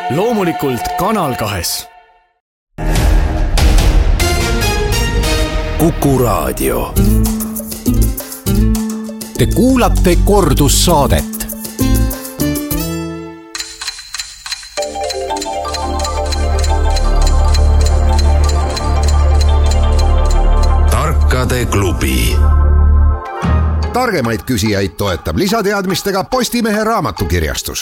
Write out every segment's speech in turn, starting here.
loomulikult Kanal 2. Kuku Raadio. Te kuulate kordussaadet. Tarkade klubi. Targemaid küsijaid toetab lisateadmistega Postimehe raamatukirjastus.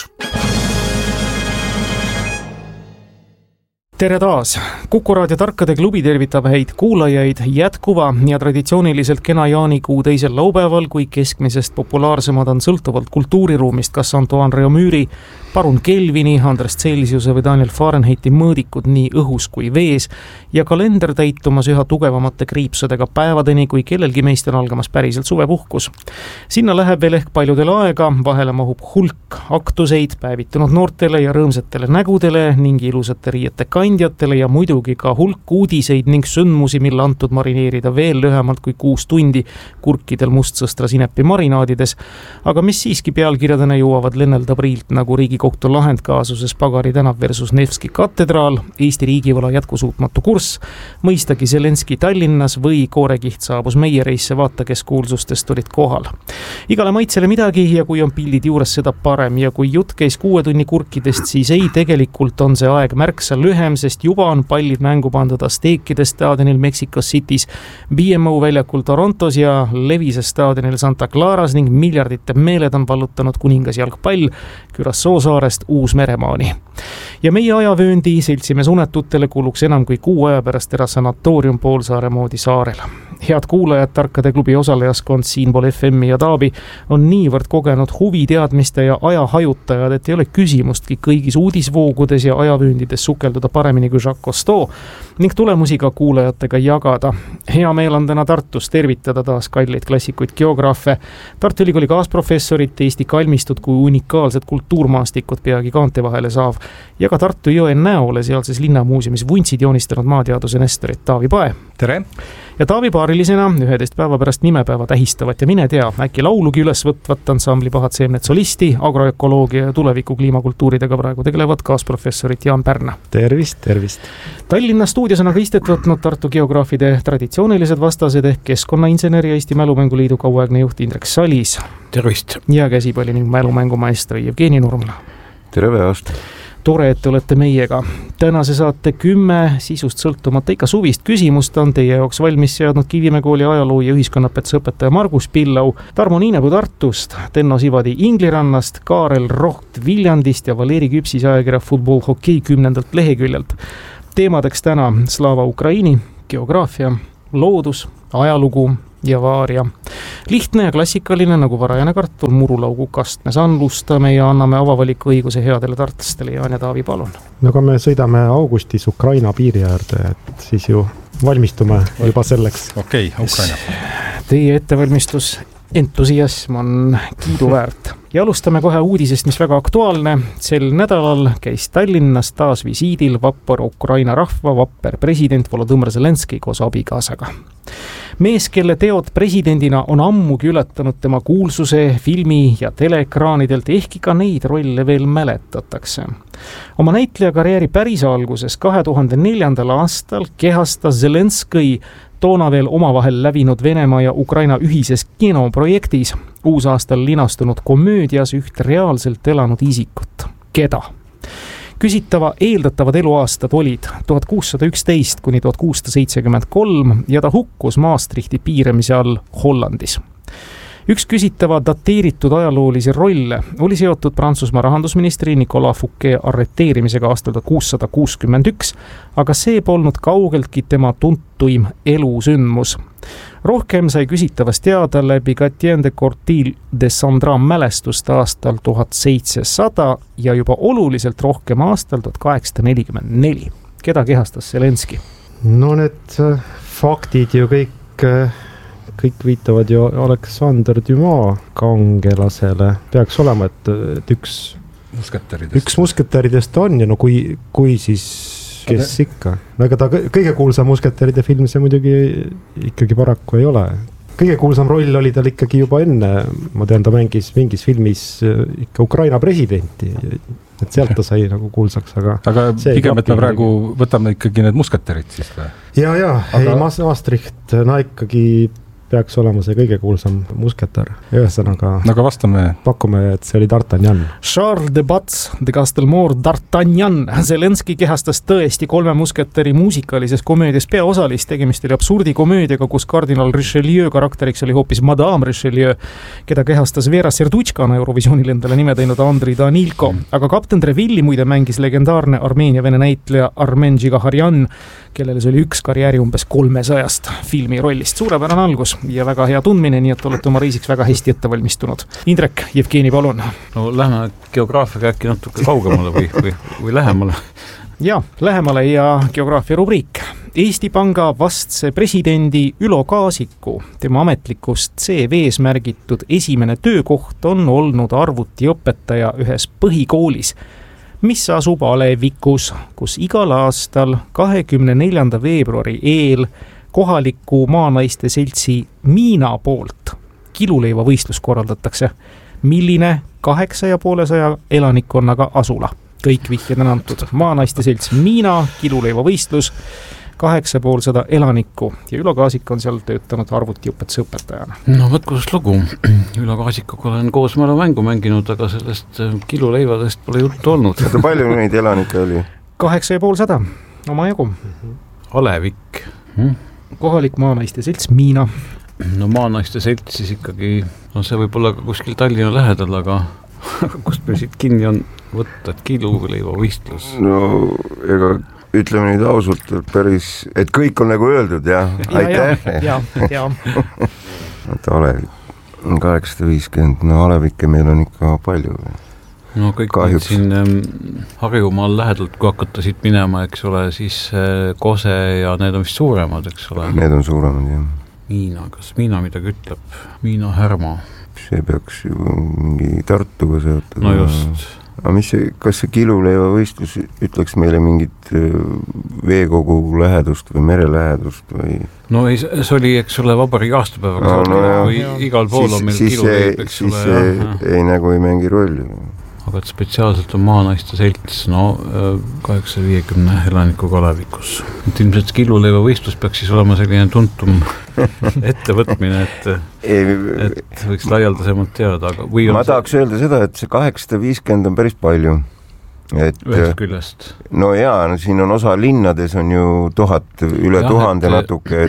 Tere taas! Kuku Raadio Tarkade klubi tervitab häid kuulajaid jätkuva ja traditsiooniliselt kena jaanikuu teisel laupäeval, kui keskmisest populaarsemad on sõltuvalt kultuuriruumist, kas Antoine Réaumuri, Parun Kelvini, Andres Celsiuse või Daniel Fahrenheiti mõõdikud nii õhus kui vees ja kalender täitumas üha tugevamate kriipsudega päevadeni, kui kellelgi meist on algamas päriselt suvepuhkus. Sinna läheb veel ehk paljudel aega, vahele mahub hulk aktuseid päevitunud noortele ja rõõmsatele nägudele ning ilusate riiete kandjatele ja muidugi ka hulk uudiseid ning sündmusi, mille antud marineerida veel lühemalt kui 6 tundi kurkidel mustsõstra sinepi marinaadides, aga mis siiski pealkirjadena jõuavad lennelda priilt nagu Riigikohtu lahendkaasuses Pagari tänav versus Nevski katedraal, Eesti riigivõla jätkusuutmatu kurss, mõistagi Zelenski Tallinnas või koorekiht saabus meie reisse, vaata kes kuulsustest olid kohal. Igale maitsele midagi ja kui on pildid juures seda parem ja kui jutt käis 6 tunni kurkidest, siis ei, tegelikult on see aeg märksa lühem, sest juba on pallid mängu pandud Azteekide staadionil Mexico City's, BMO väljakul Torontos ja Levise staadionil Santa Claras ning miljardite meeled on vallutanud kuningas jalgpall Curaçao saarest Uus-Meremaani. Ja meie ajavööndi seltsimees unetutele kuluks enam kui 6 aja pärast erasanatoorium poolsaare moodi saarel. Head kuulajad, Tarkade klubi osalejaskond siinpool FM ja Taabi on niivõrd kogenud huviteadmiste ja ajahajutajad, et ei ole küsimustki kõigis uudisvoogudes ja ajavööndides sukelduda paremini kui Jacques Cousteau ning tulemusi ka kuulajatega jagada. Hea meel on täna Tartus tervitada taas kalleid klassikuid geograafe, Tartu Ülikooli kaasprofessorit, Eesti kalmistud kui unikaalsed kultuurmaastikud peagi kaante vahele saav ja ka Tartu jõe näole sealses linnamuuseumis vuntsid joonistanud maateaduse nestorit Taavi Pae. Tere! Ja Taavi paarilisena 11 päeva pärast nimepäeva tähistavat ja mine tea, äkki laulugi üles võtvat ansambli Pahad seemned solisti, agroökoloogia ja tuleviku kliimakultuuridega praegu tegelevad kaasprofessorit Jaan Pärna. Tervist, tervist! Tallinna stuudios on aga istet võtnud Tartu geograafide traditsioonilised vastased ehk keskkonnainsener ja Eesti Mälumänguliidu kauaegne juht Indrek Salis. Tervist! Ja käsipalli ning mälumängumaestri Jevgeni Nurmla. Tere päevast! Tore, et olete meiega. Tänase saate 10 sisust sõltumata ikka suvist küsimust on teie jaoks valmis seadnud Kivimäe kooli ajaloo ja ühiskonnapetsa õpetaja Margus Pillau, Tarmo Niinepuu Tartust, Tenno Sivadi Inglirannast, Kaarel Roht Viljandist ja Valeri Küpsis ajakirja Football Hokei 10. leheküljelt. Teemadeks täna Slava Ukraini, geograafia, loodus, ajalugu ja vaaria. Lihtne ja klassikaline nagu varajane kartul murulaugu kastmes. Anlustame ja anname avavaliku õiguse headele tartlastele. Jaan ja Taavi, palun. No kui me sõidame augustis Ukraina piiri äärde, et siis ju valmistume juba selleks. Okei, Ukraina. Teie ettevalmistus entusiasm on kiiduväärt. Ja alustame kohe uudisest, mis väga aktuaalne. Sel nädalal käis Tallinnas taas visiidil vapper Ukraina rahva vapper president Volodõmõr Zelenski koos abikaasaga. Mees, kelle teod presidendina on ammugi ületanud tema kuulsuse filmi- ja teleekraanidelt, ehkki ka neid rolle veel mäletatakse. Oma näitleja karjääri päris alguses 2004. aastal kehastas Zelenski toona veel omavahel lävinud Venemaa ja Ukraina ühises kinoprojektis uusaastal linastunud komöödias üht reaalselt elanud isikut. Keda? Küsitava eeldatavad eluaastad olid 1611 kuni 1673 ja ta hukkus Maastrichti piiramise all Hollandis. Üks küsitava dateeritud ajaloolisi rolle oli seotud Prantsusmaa rahandusministri Nicolas Fouquet arreteerimisega aastal 1661, aga see polnud kaugeltki tema tuntuim elusündmus. Rohkem sai küsitavast teada läbi Gatien de Cortil de Sandran mälestust aastal 1700 ja juba oluliselt rohkem aastal 1844. Keda kehastas Zelenski? No need faktid ju kõik viitavad ju Alexander Dumas kangelasele. Peaks olema, et üks musketäridest on ja no kui siis kes ikka. Aga ta kõige kuulsam musketäride film see muidugi ikkagi paraku ei ole. Kõige kuulsam roll oli tal ikkagi juba enne, ma tean, ta mängis mingis filmis ikka Ukraina presidenti et sealt ta sai nagu kuulsaks, aga pigem, et me praegu võtame ikkagi need musketerid siis või? Ja, ei Maastricht, ikkagi peaks olema see kõige kuulsam musketär. Ühesõnaga pakume, et see oli D'Artagnan. Charles de Batz de Castelmore D'Artagnan. Zelenski kehastas tõesti 3 musketäri muusikalises komöödias peaosalist. Tegemist oli absurdikomöödiaga, kus kardinal Richelieu karakteriks oli hoopis Madame Richelieu, keda kehastas Vera Serdutškana Eurovisioonil endale nime teinud Andrei Danilko. Aga kapten Trevilli muide mängis legendaarne Armeenia-vene näitleja Armen Džigaharjan, kellele see oli üks karjääri umbes 300 filmi rollist. Suurepärane algus ja väga hea tundmine, nii et olete oma reisiks väga hästi ette valmistunud. Indrek, Jevgeni, palun. No lähme geograafiaga äkki natuke kaugemale või lähemale. Ja, lähemale ja geograafia rubriik. Eesti Panga vastse presidendi Ülo Kaasiku, tema ametlikust CV-s märgitud esimene töökoht on olnud arvutiõpetaja ühes põhikoolis, mis asub Alevikus, kus igal aastal 24. veebruari eel kohaliku maanaiste seltsi Miina poolt kiluleiva võistlus korraldatakse. Milline 850 elanikkonnaga asula? Kõik vihjed on antud. Maanaiste selts Miina, kiluleiva võistlus, 850 elanikku ja Ülo Kaasik on seal töötanud arvutiõpetuse õpetajana. No võt, kuidas lugu. Ülo Kaasikuga olen koosmäära mängu mänginud, aga sellest kiluleivadest pole juttu olnud. Palju neid elanikke oli? 850, oma jagu. Alevik. Kohalik maanaiste selts Miina. No maanaiste selts siis ikkagi, no see võib olla ka kuskil Tallinna lähedal, aga kust meil siit kinni on võtta, et kiluleiva võistlus? No ega ütleme nüüd ausalt, et kõik on nagu öeldud, jah? Aitäh! Ja. Alevik, 850, no Alevikke meil on ikka palju. No kõik siin Harjumaal lähedalt, kui hakata siit minema, eks ole, siis Kose ja need on vist suuremad, eks ole. Need on suuremad, jah. Miina, kas Miina midagi ütleb? Miina Härma. See peaks ju mingi Tartuga seotud. No just. Aga kas see kiluleiva võistlus ütleks meile mingit veekogu lähedust või mere lähedust või? No ei, see oli, eks ole, vabariigi aastapäevaga või igal pool on meil kiluleib, eks ole. Siis ei nagu ei mängi rolli. Aga spetsiaalselt on maanaiste selts, 850 elanikuga Alevikus. Et ilmselt kiluleiva võistlus peaks siis olema selline tuntum ettevõtmine, et võiks laialdasemalt teada. Ma tahaks öelda seda, et see 850 on päris palju. Ühest küljest. No jaa, siin on osa linnades on ju 1000, üle 1000 natuke,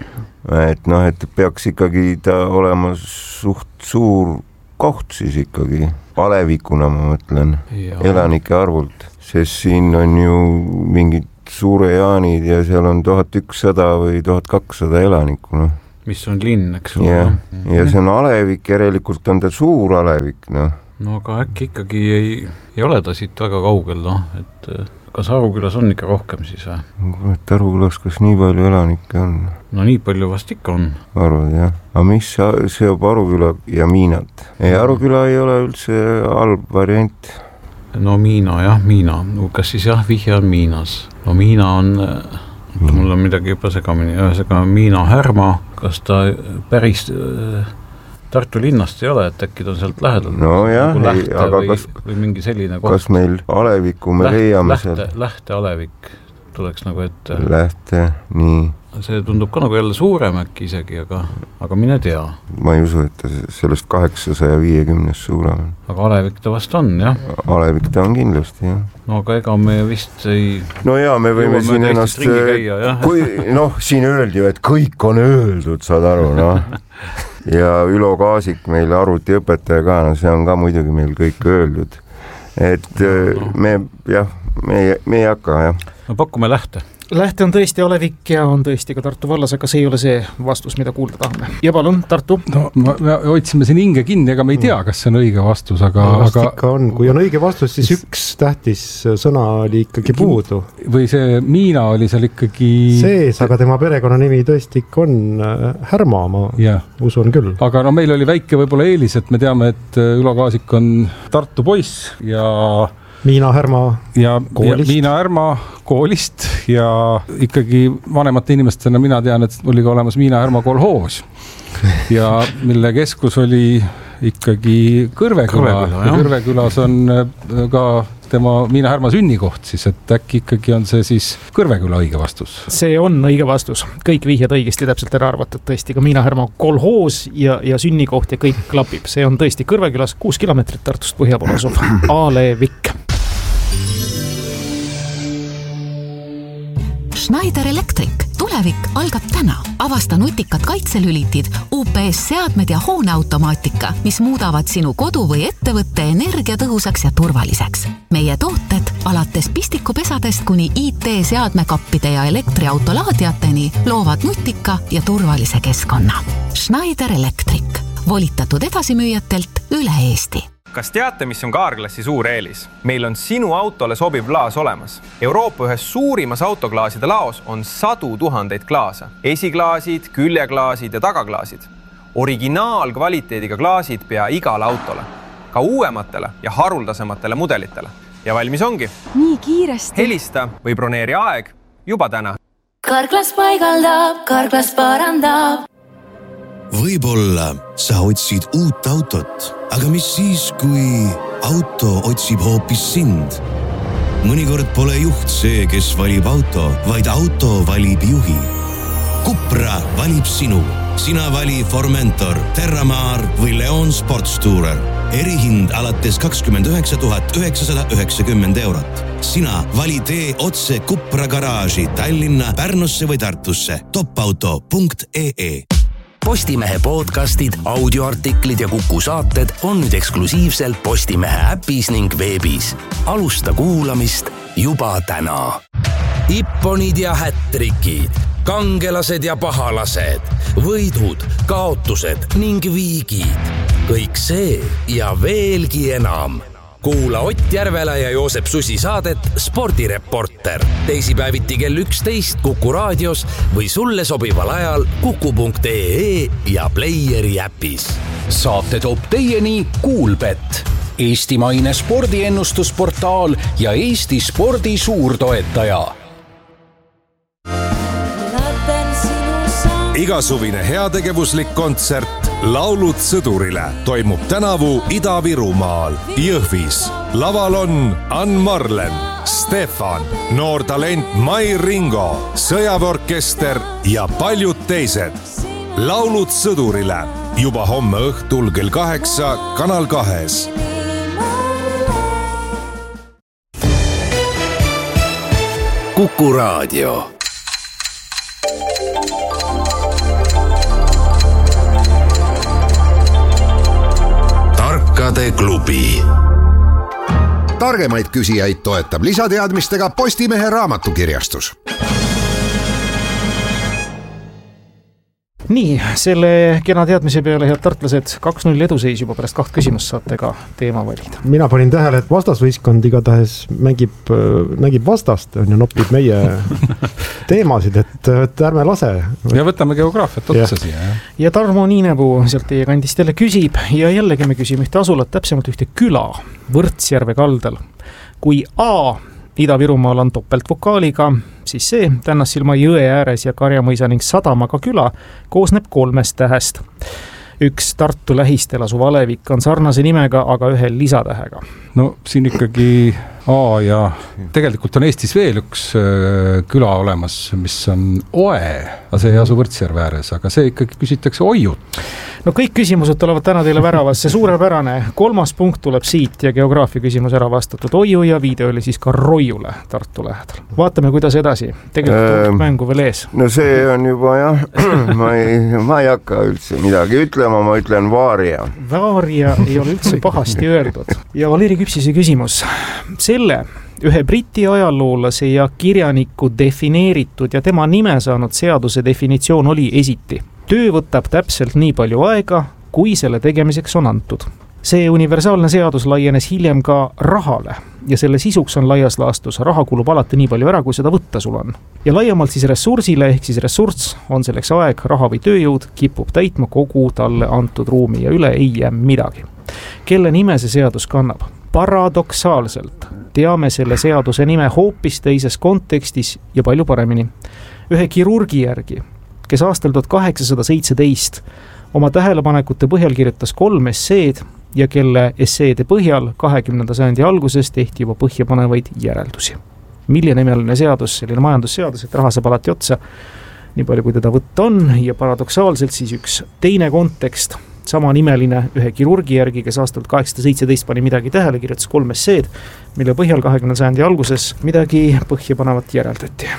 et peaks ikkagi ta olema suht suur koht siis ikkagi, Alevikuna ma mõtlen, elanike arvult, sest siin on ju mingid suure jaanid ja seal on 1100 või 1200 elanikku, noh. Mis on linn, eks ole. Ja see on Alevik, järelikult on ta suur Alevik, noh. No aga äkki ikkagi ei ole ta siit väga kaugel, noh, et kas Arukülas on ikka rohkem siis või? Et Arukülas kas nii palju elanikke on? No nii palju vast ikka on. Arvad, jah. Aga mis seob Aruküla ja Miinat? Aruküla ei ole üldse halb variant. No Miina, jah, Miina. Kas siis jah, vihje on Miinas? No Miina on, mul on midagi juba segamini, Miina Härma, kas ta päris Tartu linnast ei ole, et äkki ta on sealt lähedal. No jah, aga või mingi selline koht. Kas meil Aleviku me leiame seal? Lähte Alevik tuleks nagu ette. Lähte, nii. See tundub ka nagu jälle suurem äkki isegi, aga mine tea. Ma ei usu, et sellest 850 suurem. Aga Alevik ta vast on, jah? Alevik ta on kindlasti, jah. No aga ega me vist ei... No jaa, me võime siin ennast... siin öeldi ju, et kõik on öeldud, saad aru, noh. Ja Ülo Kaasik meil arvutiõpetaja ka, no see on ka muidugi meil kõik öeldud. Et me ei hakka, jah. No pakume Lähte. Lähte on tõesti Alevik ja on tõesti ka Tartu vallas, aga see ei ole see vastus, mida kuulda tahame. Ja palun, Tartu. No, me otsime siin hinge kinni, aga me ei tea, kas see on õige vastus, aga... Ikka on. Kui on õige vastus, siis üks tähtis sõna oli ikkagi puudu. Või see Miina oli seal ikkagi... Sees, aga tema perekonnanimi tõesti ikka on Härma, ma usun küll. Aga no meil oli väike võib-olla eelis, et me teame, et Ülo Kaasik on Tartu poiss ja... Miina Härma koolist. Miina Härma koolist ja ikkagi vanemate inimestena mina tean, et oli ka olemas Miina Härma kolhoos ja mille keskus oli ikkagi Kõrveküla. Kõrvekülas on ka tema Miina Härma sünnikoht siis, et äkki ikkagi on see siis Kõrveküla õige vastus? See on õige vastus. Kõik vihjad õigesti täpselt ära arvatud. Tõesti ka Miina Härma kolhoos ja sünnikoht ja kõik klapib. See on tõesti Kõrvekülas 6 kilomeetrit Tartust põhja poole asuv Alevik. Schneider Electric. Tulevik algab täna. Avasta nutikad kaitselülitid, UPS-seadmed ja hooneautomaatika, mis muudavad sinu kodu või ettevõtte energiatõhusaks ja turvaliseks. Meie tooted alates pistikupesadest kuni IT-seadmekappide ja elektriautolaadiateni loovad nutika ja turvalise keskkonna. Schneider Electric. Volitatud edasimüüjatelt üle Eesti. Kas teate, mis on Carglassi suur eelis? Meil on sinu autole sobiv klaas olemas. Euroopa ühes suurimas autoklaaside laos on 100 000 klaasa. Esiklaasid, küljeklaasid ja tagaklaasid. Originaalkvaliteediga klaasid pea igale autole. Ka uuematele ja haruldasematele mudelitele. Ja valmis ongi. Nii kiiresti. Helista või broneeri aeg juba täna. Carglass paigaldab, Carglass parandab. Võib-olla sa otsid uut autot, aga mis siis, kui auto otsib hoopis sind? Mõnikord pole juht see, kes valib auto, vaid auto valib juhi. Cupra valib sinu. Sina vali Formentor, Terramar või Leon Sportstourer. Erihind alates 29 990 €. Sina vali tee otse Cupra garaaži Tallinna, Pärnusse või Tartusse. Topauto.ee. Postimehe podcastid, audioartiklid ja Kuku saated on nüüd eksklusiivselt Postimehe äpis ning veebis. Alusta kuulamist juba täna. Ipponid ja hättrikid, kangelased ja pahalased, võidud, kaotused ning viigid. Kõik see ja veelgi enam. Kuula Ott Järvela ja Joosep Susi saadet Spordireporter. Teisipäeviti kell 11 Kuku raadios või sulle sobival ajal kuku.ee ja Playeri äpis. Saate toob teieni Kuulbet, eestimaine spordiennustusportaal ja Eesti spordi suurtoetaja. Igasuvine heategevuslik kontsert Laulud sõdurile toimub tänavu Ida-Virumaal, Jõhvis. Laval on Ann Marlen, Stefan, noor talent Mai Ringo, sõjaväeorkester ja paljud teised. Laulud sõdurile juba homme õhtul kell 8 Kanal 2. Kuku raadio. Tarkade klubi. Targemaid küsijaid toetab lisateadmistega Postimehe raamatukirjastus. Nii, selle kena teadmise peale, head tartlased, 2-0 eduseis juba pärast 2 küsimust saate ka teema valida. Mina panin tähele, et vastasvõistkond igatahes mängib vastast ja nopib meie teemasid, et ärme lase. Ja võtame geograafiat otsa siia. Ja Tarmo Niinepuu sealt teie kandist jälle küsib ja jällegi me küsime ühte asulat, täpsemalt ühte küla Võrtsjärve kaldal. Kui A Ida-Virumaal on topeltvokaaliga, siis see Tännassilma jõe ääres ja Karjamõisa ning Sadamaga küla koosneb 3 tähest. Üks Tartu lähistel asuv Alevik on sarnase nimega, aga ühe lisatähega. No siin ikkagi A ja tegelikult on Eestis veel üks küla olemas, mis on Oe, aga see ei asu Võrtsjärve ääres, aga see ikkagi küsitakse Oiut. No kõik küsimused tulevad täna teile väravas, see suurepärane 3. punkt tuleb siit ja geograafia küsimus ära vastatud. Oiu ja viide oli siis ka Roiule Tartu lähedal. Vaatame, kuidas edasi. Tegelikult mängu veel ees. No see on juba jah, ma ei hakka üldse midagi ütlema, ma ütlen Vaaria. Vaaria ei ole üldse pahasti öeldud. Ja Valeri Küpsise küsimus. Selle ühe briti ajaloolase ja kirjaniku defineeritud ja tema nime saanud seaduse definitsioon oli esiti. Töö võtab täpselt nii palju aega, kui selle tegemiseks on antud. See universaalne seadus laienes hiljem ka rahale ja selle sisuks on laias laastus. Raha kulub alati nii palju ära, kui seda võtta sul on. Ja laiemalt siis ressursile ehk siis ressurss on selleks aeg, raha või tööjõud kipub täitma kogu talle antud ruumi ja üle ei jää midagi. Kelle nime see seadus kannab? Paradoksaalselt teame selle seaduse nime hoopis teises kontekstis ja palju paremini. Ühe kirurgi järgi, kes aastal 1817 oma tähelepanekute põhjal kirjutas 3 esseed ja kelle esseede põhjal 20. sajandi alguses tehti juba põhjapanevaid järeldusi. Miljonimeline seadus, selline majandusseadus, et raha saab alati otsa, nii palju kui teda võtta on, ja paradoksaalselt siis üks teine kontekst, sama nimeline ühe kirurgi järgi, kes aastal 1817 pani midagi tähele, kirjutas 3 esseed, mille põhjal 20. sajandi alguses midagi põhjapanevat järeldati.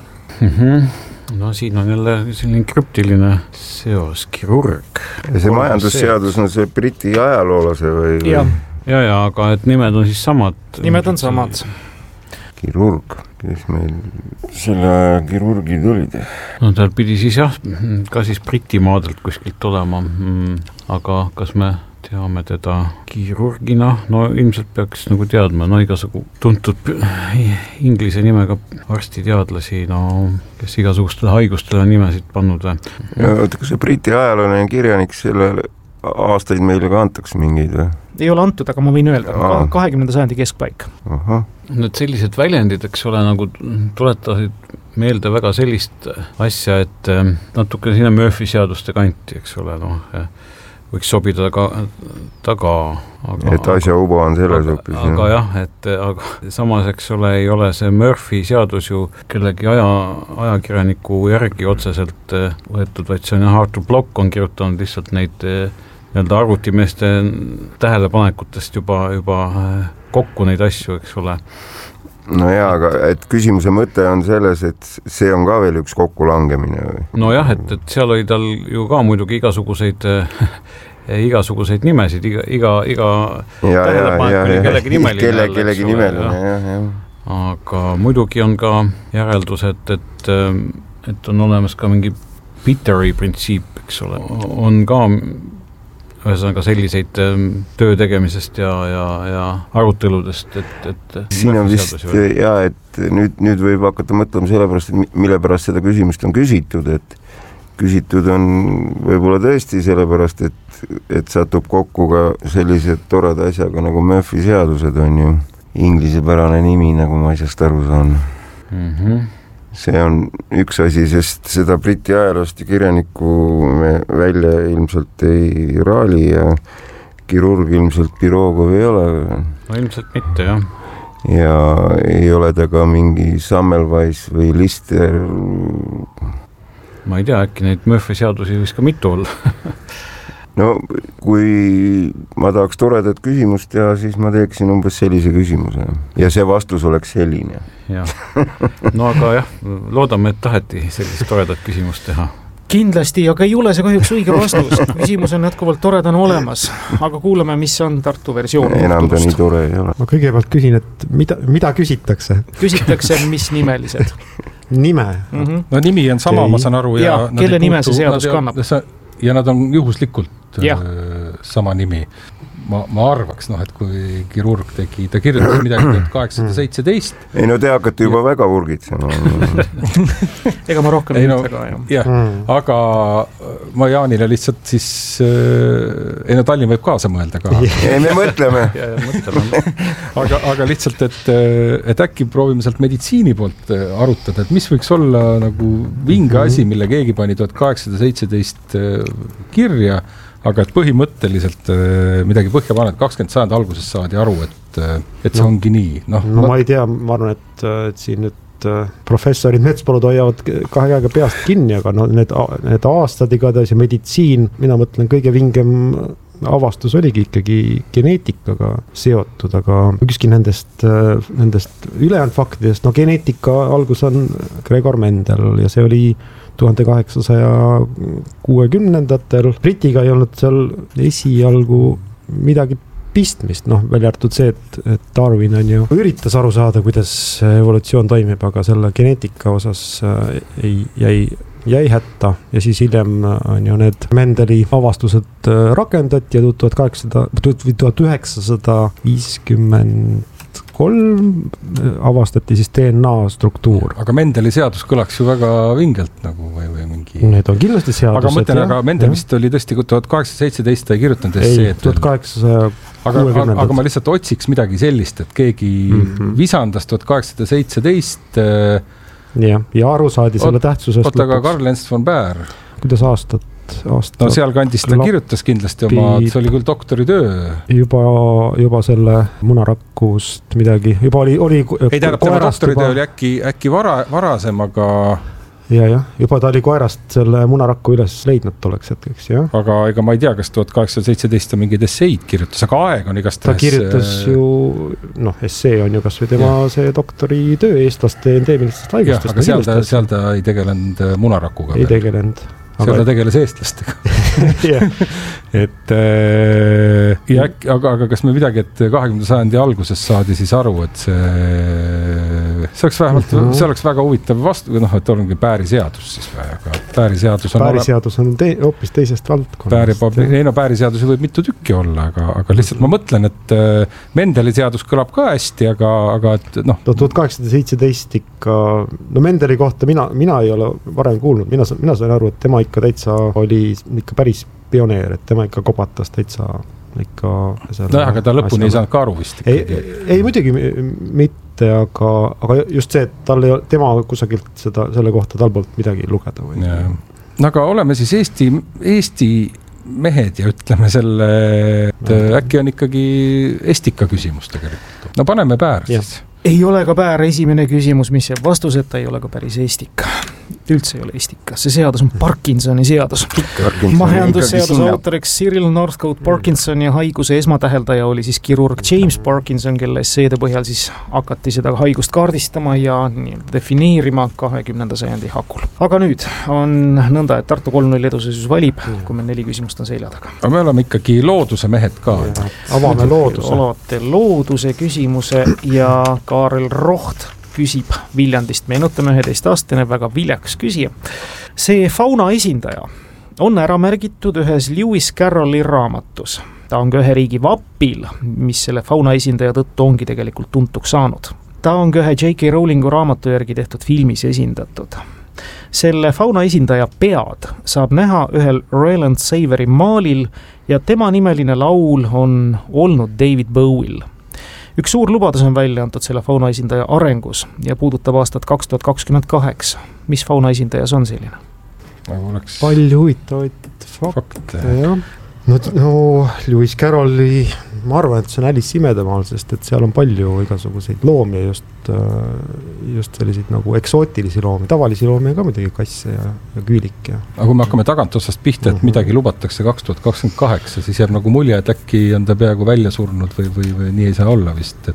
No siin on jälle selline krüptiline seos, kirurg. Ja see majandusseadus on see Briti ajaloolase või? Ja, aga et nimed on siis samad. Nimed on samad. Kirurg, kes meil selle kirurgid olid? No tal pidi siis jah, ka siis Briti maadelt kuskilt olema, aga kas me teame teda kirurgina? No ilmselt peaks nagu teadma, no igasugu tuntud inglise nimega arstiteadlasi, no kes igasugustele haigustele nimesid pannud. Ja kas see Briti ajaloone kirjanik selle aastaid meile ka antakse mingeid või? Ei ole antud, aga ma võin öelda, 20. sajandi keskpaik. Need sellised väljendid, eks ole, nagu tuletasid meelde väga sellist asja, et natuke sinna Murphy seaduste kanti, eks ole, võiks sobida taga. Et asja uba on selles hoopis. Aga jah, aga samas, eks ole, ei ole see Murphy seadus ju kellegi ajakirjaniku järgi otseselt võetud, vaid see on Arthur Block on kirjutanud lihtsalt neid arvutimeeste tähelepanekutest juba kokku neid asju, eks ole. No jaa, aga et küsimuse mõte on selles, et see on ka veel üks kokkulangemine või? No jah, et seal oli tal ju ka muidugi igasuguseid nimesid, iga tähelepanek oli kellegi nimeline. Aga muidugi on ka järeldused, et on olemas ka mingi Peteri printsiip, eks ole, on ka ühesõnaga selliseid töö tegemisest ja aruteludest, et siin on vist et nüüd võib hakata mõtlema sellepärast, et mille pärast seda küsimust on küsitud, et küsitud on võib-olla tõesti sellepärast, et satub kokku ka sellised toreda asjaga nagu Murphy seadused on ju inglisepärane nimi, nagu ma asjast aru saan. See on üks asi, sest seda Briti ajaloost ja kirjanikku me välja ilmselt ei raali ja kirurg ilmselt Pirogov ei ole. No ilmselt mitte, jah. Ja ei ole ta ka mingi Semmelweis või Lister. Ma ei tea, äkki neid Murphy seadusi võis ka mitu olla. No kui ma tahaks toredat küsimust teha, siis ma teeksin umbes sellise küsimuse ja see vastus oleks selline. Ja. No aga jah, loodame, et taheti sellist toredat küsimust teha. Kindlasti, aga ei ole see kahjuks õige vastus. Küsimus on jätkuvalt toredana olemas, aga kuulame, mis on Tartu versioon. Enam ta nii tore ei ole. Ma kõigepealt küsin, et mida küsitakse? Küsitakse, mis nimelised? Nime? No nimi on sama, ma saan aru. Ja kelle nime see seadus kannab? Ja nad on juhuslikult sama nimi. Ma arvaks, et kui kirurg tegi, ta kirjutas midagi 1817. Ei no te hakkate juba väga urgitsema. Ega ma rohkem ei väga, jah. Aga ma Jaanile lihtsalt siis, Tallinn võib kaasa mõelda ka. Ei, me mõtleme. Aga lihtsalt, et äkki proovime sealt meditsiini poolt arutada, et mis võiks olla nagu vinge asi, mille keegi pani 1817 kirja, aga et põhimõtteliselt midagi põhja paned, 20. sajandi alguses saadi aru, et see ongi nii. No ma ei tea, ma arvan, et siin nüüd professorid Metspolud hoiavad kahe käega peast kinni, aga need aastad igatahes ja meditsiin, mina mõtlen, kõige vingem avastus oligi ikkagi geneetikaga seotud, aga ükski nendest ülejäänud faktidest, geneetika algus on Gregor Mendel ja see oli 1860-ndatel. Britiga ei olnud seal esialgu midagi pistmist, välja arvatud see, et Darwin on ju üritas aru saada, kuidas evolutsioon toimib, aga selle geneetika osas jäi hätta ja siis hiljem on ju need Mendeli avastused rakendati ja 1953 avastati siis DNA struktuur. Aga Mendeli seadus kõlaks ju väga vingelt nagu või mingi... Need on kindlasti seadused. Aga mõtlen, aga Mendel vist oli tõesti 1817 ei kirjutanud esseed. Ei, 1860. Aga ma lihtsalt otsiks midagi sellist, et keegi visandas 1817... Ja aru saadi selle tähtsusest. Oota, aga Karl Ernst von Baer. Kuidas aastat? aasta. No seal kandis ta kirjutas kindlasti oma, see oli küll doktoritöö. Juba selle munarakust midagi, juba oli ei tähendab, tema doktoritöö oli äkki varasem, aga juba ta oli koerast selle munarakku üles leidnud tolleks hetkeks, jah. Aga ega ma ei tea, kas 1817 on mingeid esseid kirjutas, aga aeg on igastahes. Ta kirjutas ju, essee on ju kas või tema see doktoritöö eestlaste endeemilistest haigustest. Aga seal ta ei tegelenud munarakuga. Ei tegelenud. Seal ta tegeles eestlastega. Aga kas me midagi, et 20. sajandi alguses saadi siis aru, et see oleks väga huvitav et ongi pääriseadus siis või, aga pääriseadus on hoopis teisest valdkonnast. Pääriseadusi võib mitu tükki olla, aga lihtsalt ma mõtlen, et Mendeli seadus kõlab ka hästi, aga 1817 ikka, Mendeli kohta mina ei ole varem kuulnud, mina sain aru, et tema ikka täitsa oli ikka päris pioneer, et tema ikka kopatas täitsa ikka aga ta lõpuni ei saanud ka aru vist. Ei muidugi mitte, aga just see, et tema kusagilt selle kohta tal polnud midagi lugeda. Aga oleme siis Eesti mehed ja ütleme selle, et äkki on ikkagi estika küsimus tegelikult. No paneme päär siis. Ei ole ka päär esimene küsimus, mis jääb vastuseta, ei ole ka päris estika. Üldse ei ole estika. See seadus on Parkinsoni seadus. Majandusseaduse autoriks Cyril Northcote Parkinson ja haiguse esmatäheldaja oli siis kirurg James Parkinson, kelle esseede põhjal siis hakati seda haigust kaardistama ja defineerima 20. sajandi hakul. Aga nüüd on nõnda, et Tartu 3-0 eduseisus valib, kui meil 4 küsimust on selja taga. Aga me oleme ikkagi looduse mehed ka. Avame looduse. Olete looduse küsimuse ja Kaarel Roht küsib Viljandist. Meenutame 11-aastane väga viljakas küsija. See fauna esindaja on ära märgitud ühes Lewis Carrolli raamatus. Ta on ka ühe riigi vapil, mis selle fauna esindaja tõttu ongi tegelikult tuntuks saanud. Ta on ka ühe J.K. Rowlingu raamatu järgi tehtud filmis esindatud. Selle fauna esindaja pead saab näha ühel Roland Saveri maalil ja tema nimeline laul on olnud David Bowie'l. Üks suur lubadus on välja antud selle fauna esindaja arengus ja puudutab aastat 2028. Mis fauna esindajas on selline? Palju huvitavaid fakte, jah. No Lewis Carrolli, ma arvan, et see on Alice imedemaal, sest et seal on palju igasuguseid loomi ja just selliseid nagu eksootilisi loomi, tavalisi loomi ka midagi kasse ja küülik. Aga kui me hakkame tagant otsast pihta, et midagi lubatakse 2028, siis jääb nagu mulje, et äkki on ta peaaegu välja surnud või nii ei saa olla vist,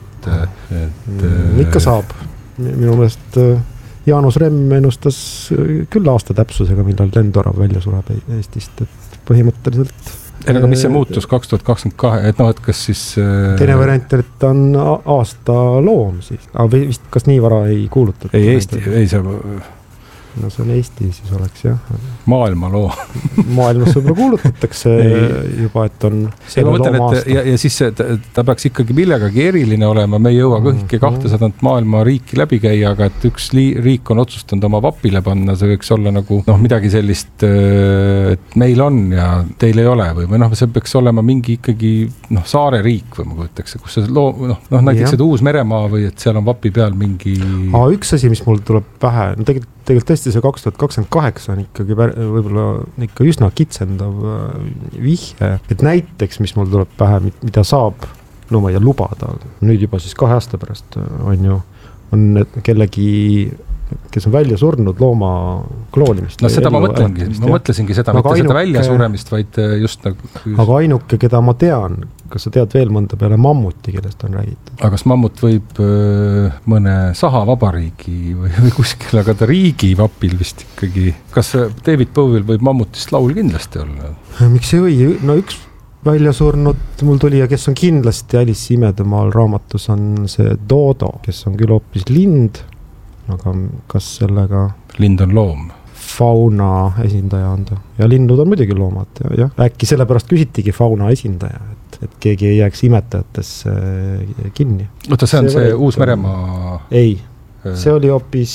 ikka saab. Minu meelest Jaanus Remm ennustas küll aasta täpsusega, millal lendorav välja sureb Eestist, et põhimõtteliselt aga mis see muutus 2022, et kas siis teine variant, et on aasta loom siis, aga vist kas nii vara ei kuulutud? Ei, Eesti, ei see no see on Eesti siis oleks, jah. Maailma loo. Maailmas võib-olla kuulutatakse juba, et on selle looma aasta. Ja siis ta peaks ikkagi millegagi eriline olema, me ei jõua kõiki 200 maailma riiki läbi käia, aga et üks riik on otsustanud oma vapile panna, see võiks olla nagu midagi sellist, et meil on ja teil ei ole või see peaks olema mingi ikkagi saare riik või ma kujutaks, kus see näiteks et Uus-Meremaa või et seal on vapi peal mingi üks asi, mis mul tuleb pähe, tegelikult tõesti see 2028 on ikkagi võib-olla ikka üsna kitsendav vihje, et näiteks, mis mul tuleb pähe, mida saab ma ei lubada, nüüd juba siis 2 aasta pärast on kellegi, kes on välja surnud looma kloonimist. No seda ma mõtlesingi seda, mitte seda välja suremist, vaid just aga ainuke, keda ma tean, kas sa tead veel mõnda peale mammuti, kellest on räägitud? Aga kas mammut võib mõne sahavabariigi või kuskil, aga ta riigi vapil vist ikkagi. Kas David Bowie'l võib mammutist laul kindlasti olla? Miks ei või? No üks välja surnud mul tuli ja kes on kindlasti Alice imedemaal raamatus on see Dodo, kes on küll hoopis lind, aga kas sellega lind on loom? Fauna esindaja on ta. Ja linnud on muidugi loomad. Ja. Äkki sellepärast küsitigi fauna esindaja, et keegi ei jääks imetajatesse kinni. Oota, see on see Uus-Meremaa? Ei, see oli hoopis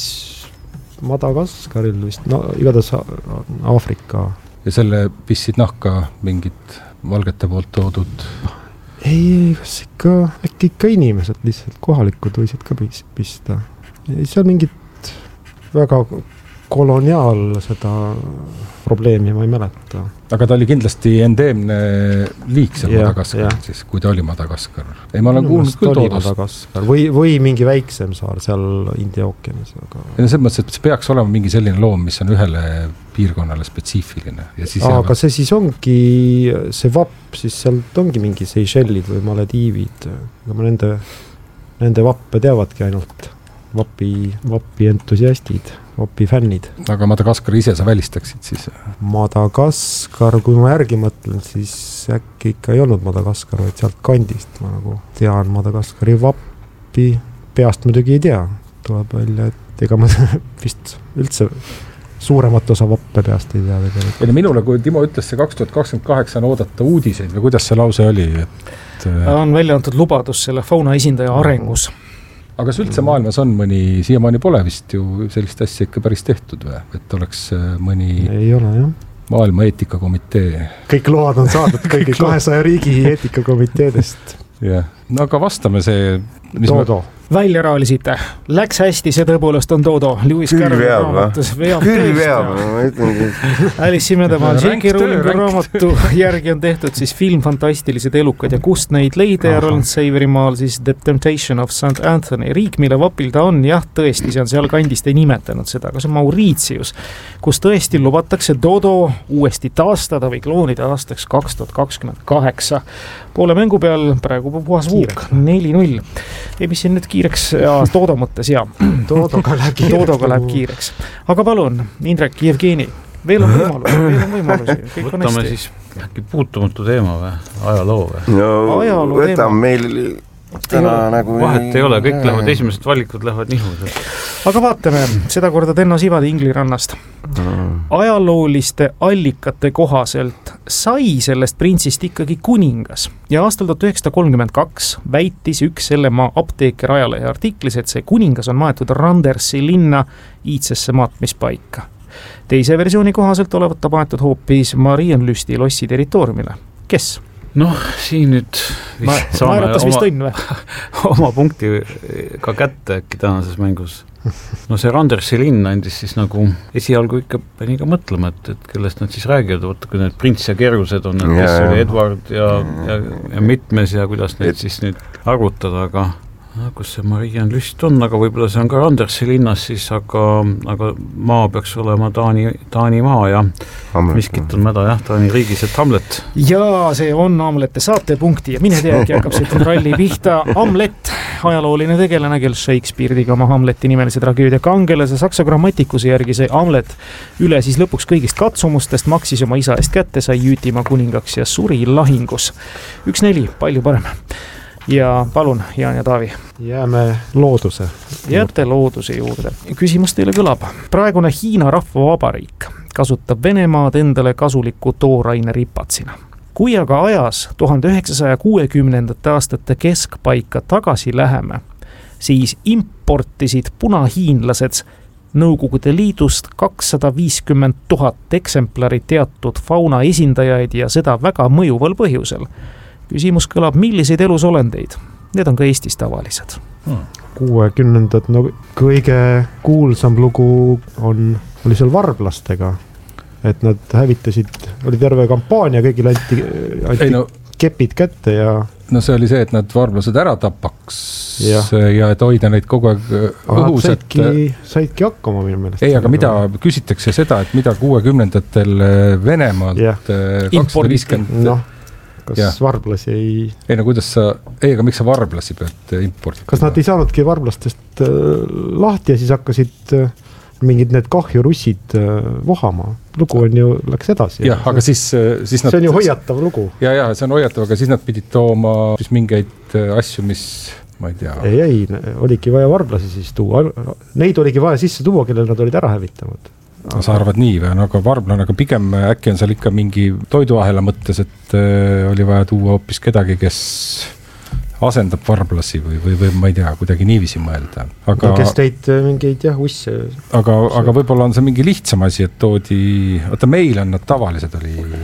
Madagaskaril vist, igatahes Aafrika. Ja selle pissid nahka mingid valgete poolt toodud? Ei, kas ikka inimesed lihtsalt kohalikud võisid ka pista. Seal mingid väga koloniaal seda probleemi ma ei mäleta. Aga ta oli kindlasti endeemne liik seal Madagaskar, siis, kui ta oli Madagaskar. Ei, ma olen kuulnud küll Dodost. Või mingi väiksem saar seal India ookeanis. Aga... selles mõttes, et see peaks olema mingi selline loom, mis on ühele piirkonnale spetsiifiline. Ja siis aga see siis ongi, see vapp, siis sealt ongi mingi Seychellid või Malediivid. Aga ma nende vappe teavadki ainult vapi entusiastid. Vapi fännid. Aga Madagaskar ise sa välistaksid siis? Madagaskar, kui ma järgi mõtlen, siis äkki ikka ei olnud Madagaskar, vaid sealt kandist. Ma nagu tean Madagaskari vappi, peast muidugi ei tea. Tuleb välja, et ega ma vist üldse suuremat osa vappe peast ei tea tegelikult. Ja minule, kui Timo ütles see 2028 on oodata uudiseid või kuidas see lause oli? On välja antud lubadus selle fauna esindaja arengus. Aga kas üldse maailmas on mõni, siiamaani pole vist ju sellist asja ikka päris tehtud või? Et oleks mõni ei ole, jah. Maailma eetikakomitee. Kõik load on saadud kõigi 200 riigi eetikakomiteedest. Jah, no aga vastame see... Dodo. Välja raalisite. Läks hästi, see tõepoolest on Dodo. Lewis Carrolli raamatus veab Alice Imedemaal J.K. Rowlingu raamatu järgi on tehtud siis film Fantastilised elukad ja kust neid leida ja Roland Saverimaal siis The Temptation of St. Anthony. Riik, mille vapil ta on, jah, tõesti, see on seal kandist ei nimetanud seda, aga see on Mauritius, kus tõesti lubatakse Dodo uuesti taastada või kloonida aastaks 2028. Poole mängu peal praegu puhas vuuk, 4-0. Ei, mis siin nüüd kiireks, Dodo mõttes, jaa. Dodoga läheb kiireks. Aga palun, Indrek, Jevgeni, veel on võimalusi. Võtame siis äkki puutumatu teema või? Ajaloo või? No, võtame meil täna nagu... Vahet ei ole, kõik lähevad, esimesed valikud lähevad nihu. Aga vaatame, seda korda Tenno Sivadi Inglirannast. Ajalooliste allikate kohaselt sai sellest printsist ikkagi kuningas ja aastal 1932 väitis üks selle maa apteeker ajalehe artiklis, et see kuningas on maetud Randersi linna iidsesse maatmispaika. Teise versiooni kohaselt olevat ta maetud hoopis Marienlüsti lossi territooriumile. Kes? Noh, siin nüüd vist saame oma punkti ka kätte äkki tänases mängus. No see Randersi linn andis siis nagu esialgu ikka pani ka mõtlema, et kellest nad siis räägivad, võtta kui need prints ja kerused on, kes oli Edward ja mitmes ja kuidas neid siis nüüd arvutada, aga kus see Marienlüst on, aga võib-olla see on ka Randersi linnas siis, aga maa peaks olema Taani maa ja miskit on mäda jah, Taani riigis, et Hamlet. Ja see on Hamlete saatepunkti ja mine teagi hakkab see ralli pihta. Hamlet, ajalooline tegelane, kel Shakespeare tegi oma Hamleti nimelise tragöödia kangelase. Saksa grammatikuse järgi see Hamlet üle siis lõpuks kõigist katsumustest maksis oma isa eest kätte, sai Jüütimaa kuningaks ja suri lahingus. 1-4, palju parem. Ja palun, Jaan ja Taavi. Jääme looduse. Jääte looduse juurde. Küsimus teile kõlab. Praegune Hiina rahvavabariik kasutab Venemaad endale kasuliku tooraine ripatsina. Kui aga ajas 1960. aastate keskpaika tagasi läheme, siis importisid punahiinlased Nõukogude Liidust 250 000 eksemplari teatud fauna esindajaid ja seda väga mõjuval põhjusel. Küsimus kõlab, milliseid elusolendeid? Need on ka Eestis tavalised. 60. No kõige kuulsam lugu oli seal varblastega, et nad hävitasid, oli terve kampaania, kõigil anti kepid kätte ja... No see oli see, et nad varblased ära tapaks ja et hoida neid kogu aeg õhus, saidki hakkama minu meelest. Ei, aga mida küsitakse seda, et mida 60-ndatel Venemaalt 250... Kas varblasi ei... Ei, no kuidas aga miks sa varblasi pead importida? Kas nad ei saanudki varblastest lahti ja siis hakkasid mingid need kahjurussid vohama? Lugu on ju, läks edasi. Jah, aga siis nad... See on ju hoiatav lugu. Ja, see on hoiatav, aga siis nad pidid tooma siis mingeid asju, mis... Ma ei tea. Ei, oligi vaja varblasi siis tuua. Neid oligi vaja sisse tuua, kellel nad olid ära hävitanud. Sa arvad nii või? Aga varblane, aga pigem äkki on seal ikka mingi toiduahela mõttes, et oli vaja tuua hoopis kedagi, kes asendab varblasi või ma ei tea, kuidagi niiviisi mõelda. Aga, kes teid mingeid usse... Aga võib-olla on see mingi lihtsam asi, et toodi... Oota, meil on nad tavalised oli...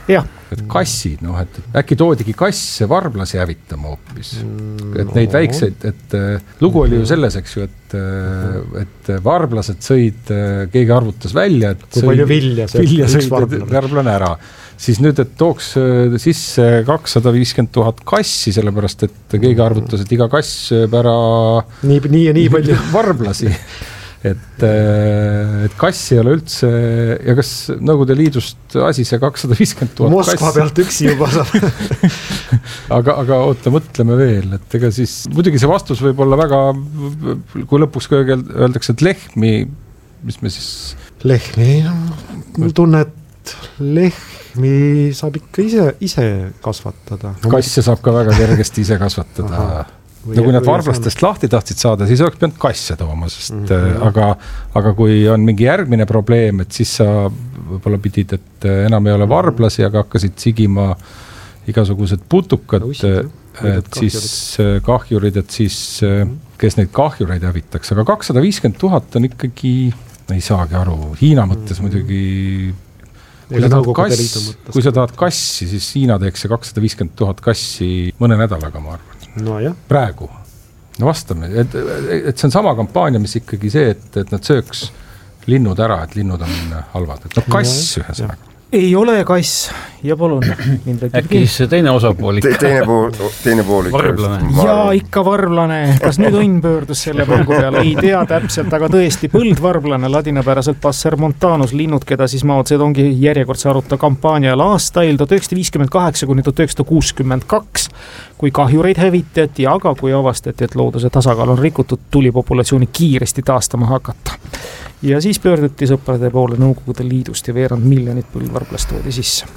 jah. Et kassid, noh, et äkki toodigi kasse varblasi hävitama hoopis. Et neid väikseid, et lugu oli ju selles, eks ju, et varblased sõid, keegi arvutas välja, et kui palju vilja sõid varblane ära. Siis nüüd, et tooks sisse 250 000 kassi, sellepärast, et keegi arvutas, et iga kass sööb ära nii ja nii palju varblasi. Et kass ei ole üldse, ja kas Nõukogude Liidust asi see 250 000 Moskva pealt üksi juba saab. aga oota, mõtleme veel, et ega siis, muidugi see vastus võib olla väga, kui lõpuks öeldakse, et lehmi, mis me siis... Lehmi, mul tunne, et lehmi saab ikka ise kasvatada. Kasse saab ka väga kergesti ise kasvatada. No kui nad varblastest lahti tahtsid saada, siis oleks pidanud kasse tooma, sest aga kui on mingi järgmine probleem, et siis sa võib-olla pidid, et enam ei ole varblasi, aga hakkasid sigima igasugused putukad, et siis kahjurid, et siis kes neid kahjureid hävitaks, aga 250 000 on ikkagi, ei saagi aru, Hiina mõttes muidugi, kui sa tahad kassi, siis Hiina teeks see 250 000 kassi mõne nädalaga, ma arvan. No jah. Praegu. No vastame, et see on sama kampaania, mis ikkagi see, et nad sööks linnud ära, et linnud on halvad. Et no kass ühesõnaga. Ei ole kass ja palun. Äkki siis teine osapool ikka. Teine pool ikka. Varblane. Ja ikka varblane. Kas nüüd õnn pöördus selle põlgu peale? Ei tea täpselt, aga tõesti põldvarblane, ladinapäraselt Passer montanus, linnud, keda siis Mao Zedongi järjekordse aruta kampaanial aastail 1958 kuni 1962, kui kahjureid hävitati, aga kui avastati, et looduse tasakaal on rikutud, tuli populatsiooni kiiresti taastama hakata. Ja siis pöörduti sõprade poole Nõukogude Liidust ja veerand miljonit põldvarblast toodi sisse.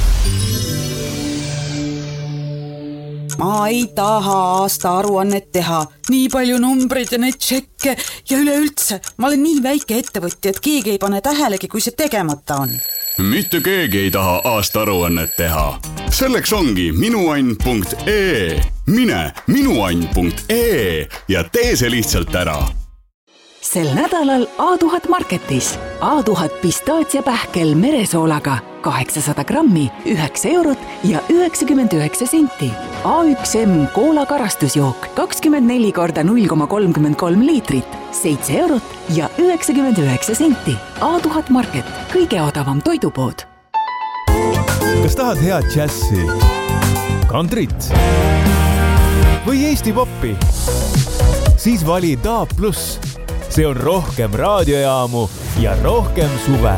Ma ei taha aasta aruannet teha, nii palju numbreid ja neid tšekke ja üleüldse. Ma olen nii väike ettevõtja, et keegi ei pane tähelegi, kui see tegemata on. Mitte keegi ei taha aasta aruannet teha. Selleks ongi minuann.ee. Mine minuann.ee ja tee see lihtsalt ära. Sel nädalal A1000 Marketis A1000 pistaatsiapähkel meresoolaga 800 grammi, 9 eurot ja 99 senti. A1M koola karastusjook 24 korda 0,33 liitrit, 7 eurot ja 99 senti. A1000 Market, kõige odavam toidupood. Kas tahad head džässi, kantrit või Eesti poppi? Siis vali DAB+. See on rohkem raadiojaamu ja rohkem suve.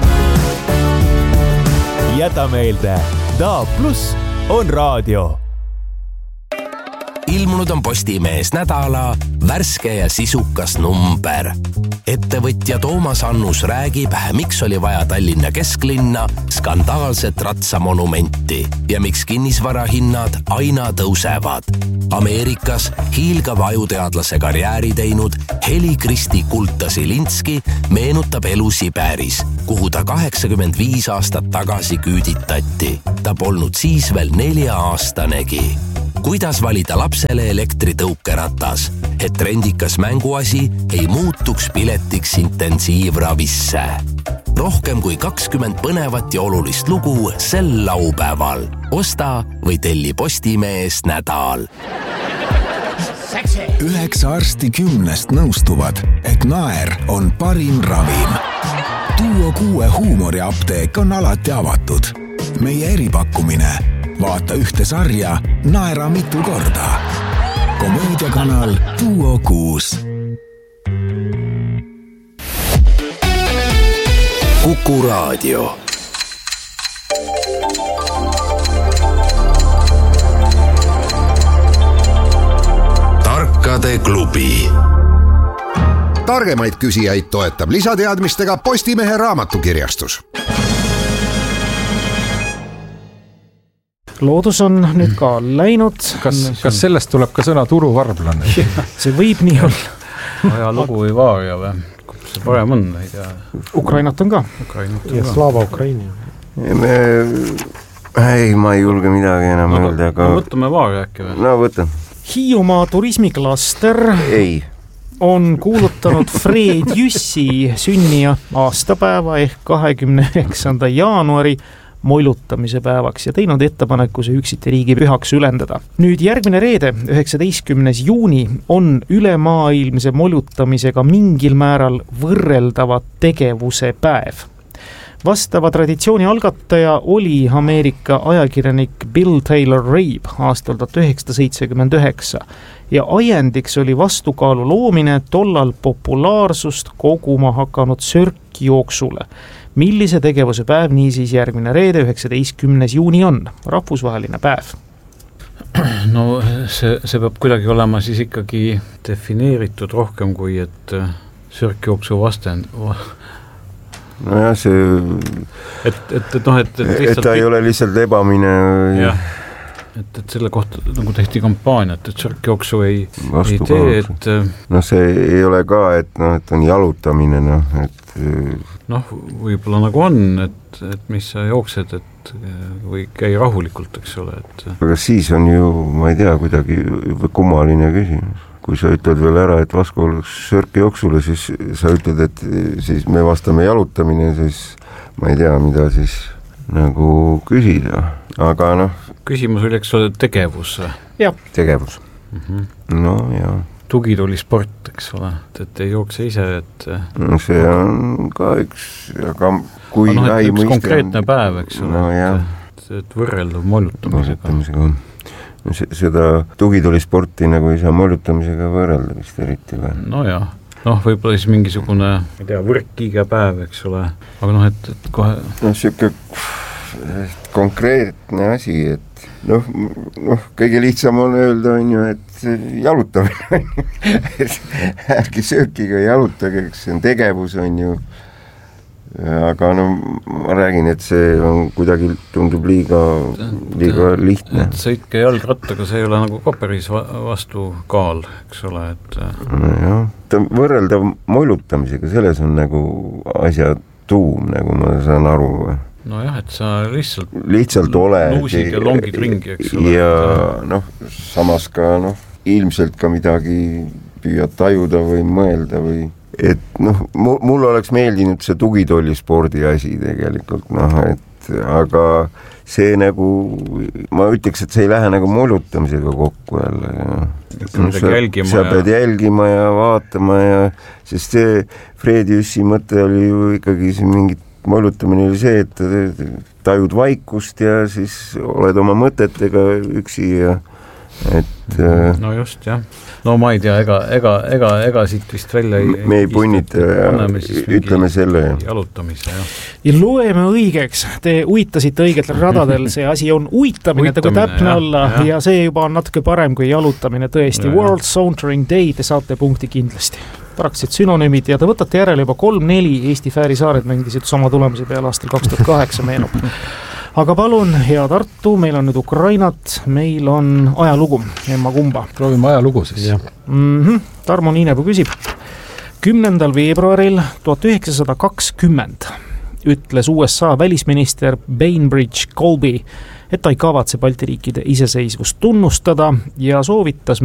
Jäta meelde, DAB+ on raadio. Ilmunud on Postimees nädala värske ja sisukas number. Ettevõtja Toomas Annus räägib, miks oli vaja Tallinna kesklinna skandaalset ratsamonumenti ja miks kinnisvarahinnad aina tõusevad. Ameerikas hiilgava ajuteadlase karjääri teinud Heli-Kristi Kulta-Silinski meenutab elu Siberis, kuhu ta 85 aastat tagasi küüditati. Ta polnud siis veel 4-aastanegi. Kuidas valida lapsele elektritõukeratas, et trendikas mänguasi ei muutuks piletiks intensiivravisse. Rohkem kui 20 põnevat ja olulist lugu sel laupäeval. Osta või telli Postimees nädal. 9 arsti 10 nõustuvad, et naer on parim ravim. Duo 6 huumoriapteek on alati avatud. Meie eripakkumine. Vaata ühte sarja, naera mitu korda. Komöödiakanal Duo 6. Kuku Raadio. Tarkade klubi. Targemaid küsijaid toetab lisateadmistega Postimehe raamatukirjastus. Loodus on nüüd ka läinud. Kas sellest tuleb ka sõna turuvarblane? See võib nii olla. Aja lugu või vaaria või? See parem on, ei tea. Ukrainat on ka. Ja Slava Ukraini. Ei, ma ei julge midagi enam öelda. No võtame vaaria äkki või? No võtan. Hiiumaa turismiklaster on kuulutanud Fred Jüssi sünnija aastapäeva ehk 29. jaanuari mollutamise päevaks ja teinud ettepaneku see üksiti riigipühaks ülendada. Nüüd järgmine reede, 19. juuni on ülemaailmse mollutamisega mingil määral võrreldava tegevuse päev. Vastava traditsiooni algataja oli Ameerika ajakirjanik Bill Taylor Rabe aastal 1979 ja ajendiks oli vastukaalu loomine tollal populaarsust koguma hakanud sörkjooksule. Millise tegevuse päev niisiis järgmine reede, 19. juuni on? Rahvusvaheline päev. No see peab kuidagi olema siis ikkagi defineeritud rohkem kui, et sörkjooksu vastend... Nojah, see... Et ta ei ole lihtsalt ebamine... Jah, et selle kohta nagu tehti kampaaniat, et sörkjooksu ei tee, et... No see ei ole ka, et on jalutamine, et... võib-olla nagu on, et mis sa jooksed, et või käi rahulikult, eks ole, et... Aga siis on ju, ma ei tea, kuidagi kummaline küsimus. Kui sa ütled veel ära, et vastu sörkjooksule, siis sa ütled, et siis me vastame jalutamine, siis ma ei tea, mida siis nagu küsida. Aga Küsimus oli, eks ole, tegevus. Jah. Tegevus. No jah. Tugitoolisport, eks ole, et ei jookse ise, et... No see on ka üks, aga kui üks konkreetne päev, eks ole, et võrreldav mollutamisega. Seda tugitoolisporti nagu ei saa mollutamisega võrrelda vist eriti või? No jah, võib-olla siis mingisugune, ma ei tea, võrkkiige päev, eks ole, aga et kohe... Siuke konkreetne asi, et kõige lihtsam on öelda, on ju, et jalutamine, ärgi söökiga jalutage, see on tegevus, on ju, aga ma räägin, et see on kuidagi tundub liiga lihtne. Et sõitke jalgrattaga, see ei ole nagu ka päris vastukaal, eks ole, et... Jah, ta võrreldav mollutamisega, selles on nagu asja tuum, nagu ma saan aru. No jah, et sa lihtsalt ole. Nuusid ja longid ringi, eks ole. Ja samas ka ilmselt ka midagi püüad tajuda või mõelda või... Et mul oleks meeldinud see tugitollispordi asi tegelikult, aga see nagu, ma ütleks, et see ei lähe nagu mollutamisega kokku jälle. Sa pead jälgima ja vaatama ja, sest see Fredi Jüssi mõte oli ju ikkagi see mingit mollutamine oli see, et tajud vaikust ja siis oled oma mõtetega üksi ja et... No just, jah. No ma ei tea, ega siit vist välja me ei punnita ja ütleme selle. Jalutamise, jah. Ja loeme õigeks. Te uitasite õigetel radadel. See asi on uitamine, kui täpne olla. Ja see juba on natuke parem kui jalutamine tõesti. World Sauntering Day, te saate punkti kindlasti. Praktiliselt synonüümid ja te võtate järele juba 3-4 Eesti Fäärisaared mängisid sama tulemise peale aastal 2008 meenub. Aga palun, hea Tartu, meil on nüüd Ukrainat, meil on ajalugu, emma kumba. Proovime ajalugu siis. Tarmo Niinepuu küsib. 10. veebruaril 1920 ütles USA välisminister Bainbridge Colby, et ta ei kavatse Balti riikide iseseisvust tunnustada ja soovitas